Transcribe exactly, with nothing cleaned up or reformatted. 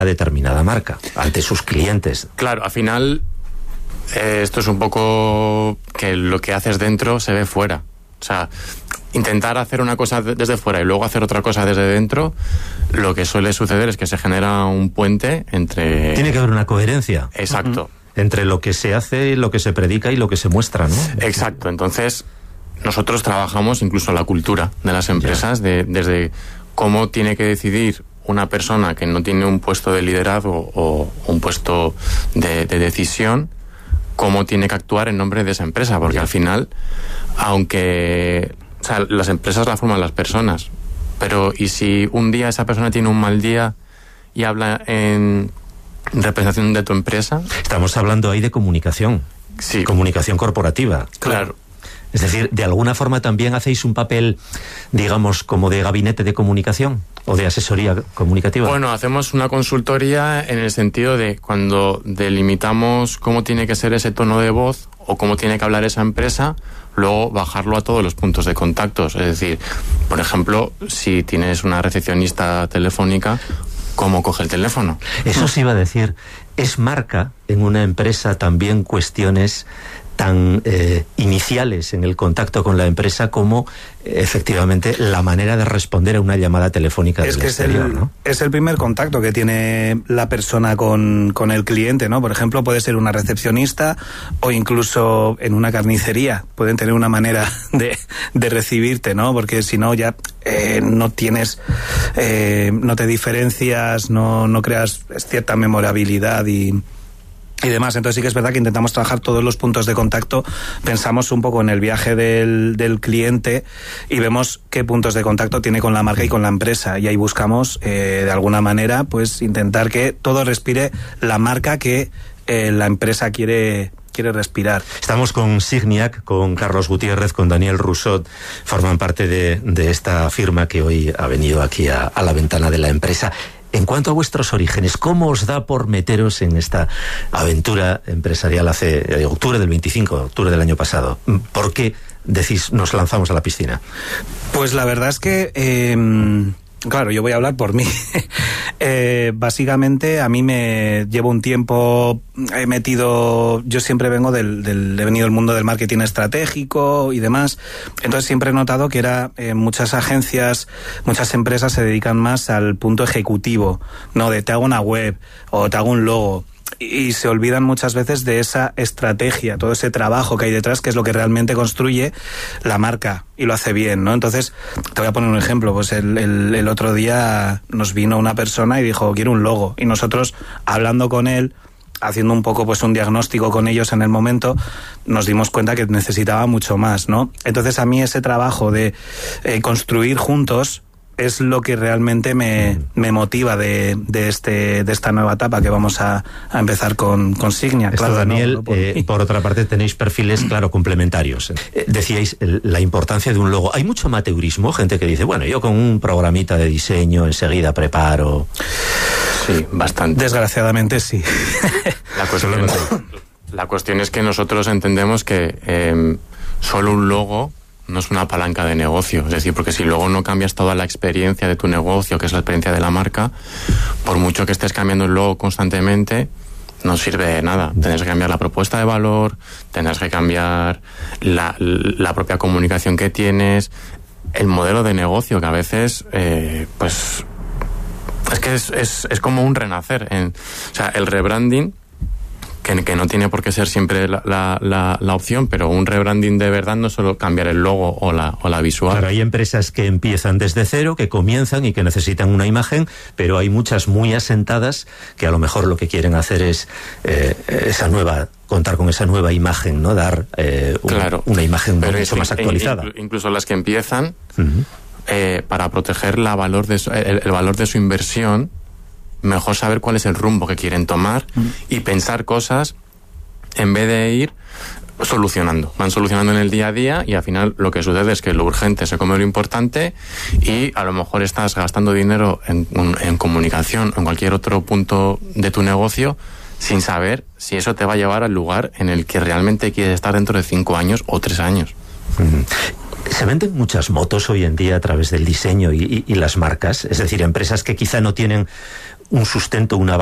determinada marca ante sus clientes. Claro, al final eh, esto es un poco que lo que haces dentro se ve fuera. O sea, intentar hacer una cosa desde fuera y luego hacer otra cosa desde dentro, lo que suele suceder es que se genera un puente entre... Tiene que haber una coherencia. Exacto. Uh-huh. Entre lo que se hace, lo que se predica y lo que se muestra, ¿no? Exacto. Entonces, nosotros trabajamos incluso la cultura de las empresas, de, desde cómo tiene que decidir una persona que no tiene un puesto de liderazgo o un puesto de, de decisión, cómo tiene que actuar en nombre de esa empresa, porque al final, aunque, o sea, las empresas las forman las personas, pero ¿y si un día esa persona tiene un mal día y habla en representación de tu empresa? Estamos hablando ahí de comunicación, sí. Comunicación corporativa. Claro. Es decir, de alguna forma también hacéis un papel, digamos, como de gabinete de comunicación o de asesoría comunicativa. Bueno, hacemos una consultoría en el sentido de cuando delimitamos cómo tiene que ser ese tono de voz o cómo tiene que hablar esa empresa, luego bajarlo a todos los puntos de contactos. Es decir, por ejemplo, si tienes una recepcionista telefónica, ¿cómo coge el teléfono? Eso sí iba a decir, ¿es marca en una empresa también cuestiones tan eh, iniciales en el contacto con la empresa como eh, efectivamente la manera de responder a una llamada telefónica es del que exterior, es el, ¿no? Es el primer contacto que tiene la persona con, con el cliente, ¿no? Por ejemplo, puede ser una recepcionista o incluso en una carnicería. Pueden tener una manera de, de recibirte, ¿no? Porque si no ya eh, no tienes, eh, no te diferencias, no, no creas cierta memorabilidad y... y demás. Entonces sí que es verdad que intentamos trabajar todos los puntos de contacto, pensamos un poco en el viaje del, del cliente y vemos qué puntos de contacto tiene con la marca y con la empresa, y ahí buscamos eh, de alguna manera pues intentar que todo respire la marca que eh, la empresa quiere quiere respirar. Estamos con Signiac, con Carlos Gutiérrez, con Daniel Rousseau, forman parte de, de esta firma que hoy ha venido aquí a, a la ventana de la empresa. En cuanto a vuestros orígenes, ¿cómo os da por meteros en esta aventura empresarial hace eh, octubre del veinticinco, octubre del año pasado? ¿Por qué decís nos lanzamos a la piscina? Pues la verdad es que, eh, claro, yo voy a hablar por mí. eh, básicamente a mí me llevo un tiempo, he metido, yo siempre vengo del, del he venido del mundo del marketing estratégico y demás, entonces siempre he notado que era eh, muchas agencias, muchas empresas se dedican más al punto ejecutivo, no de te hago una web o te hago un logo, y se olvidan muchas veces de esa estrategia, todo ese trabajo que hay detrás, que es lo que realmente construye la marca y lo hace bien, ¿no? Entonces, te voy a poner un ejemplo. Pues el, el, el otro día nos vino una persona y dijo, quiero un logo. Y nosotros, hablando con él, haciendo un poco pues un diagnóstico con ellos en el momento, nos dimos cuenta que necesitaba mucho más, ¿no? Entonces, a mí ese trabajo de eh, construir juntos es lo que realmente me, me motiva de, de este de esta nueva etapa que vamos a, a empezar con, con Signiac. Esto, claro, Daniel, no, no por, eh, por otra parte tenéis perfiles, claro, complementarios. Eh, decíais el, la importancia de un logo. Hay mucho amateurismo, gente que dice, bueno, yo con un programita de diseño enseguida preparo. Sí, bastante. Desgraciadamente sí. La cuestión, la cuestión es que nosotros entendemos que eh, solo un logo no es una palanca de negocio, es decir, porque si luego no cambias toda la experiencia de tu negocio, que es la experiencia de la marca, por mucho que estés cambiando el logo constantemente, no sirve de nada. Tendrás que cambiar la propuesta de valor, tendrás que cambiar la, la propia comunicación que tienes, el modelo de negocio, que a veces, eh, pues, es que es, es, es como un renacer. En, o sea, el rebranding, Que, que no tiene por qué ser siempre la, la, la, la opción, pero un rebranding de verdad no es solo cambiar el logo o la, o la visual. Claro, hay empresas que empiezan desde cero, que comienzan y que necesitan una imagen, pero hay muchas muy asentadas que a lo mejor lo que quieren hacer es eh, esa nueva, contar con esa nueva imagen, ¿no? Dar eh, un, claro, una imagen mucho es, más actualizada. Inclu, incluso las que empiezan, uh-huh. eh, para proteger la valor de su, el, el valor de su inversión, mejor saber cuál es el rumbo que quieren tomar mm. y pensar cosas en vez de ir solucionando. Van solucionando en el día a día y al final lo que sucede es que lo urgente se come lo importante y a lo mejor estás gastando dinero en, en comunicación o en cualquier otro punto de tu negocio sin saber si eso te va a llevar al lugar en el que realmente quieres estar dentro de cinco años o tres años. Mm. Se venden muchas motos hoy en día a través del diseño y, y, y las marcas, es decir, empresas que quizá no tienen un sustento, una